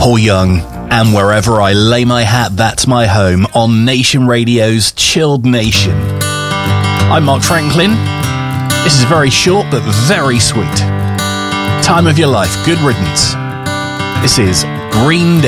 Paul Young, and Wherever I Lay My Hat, That's My Home, on Nation Radio's Chilled Nation. I'm Mark Franklin. This is very short but very sweet. Time of your life, good riddance. This is Green Day.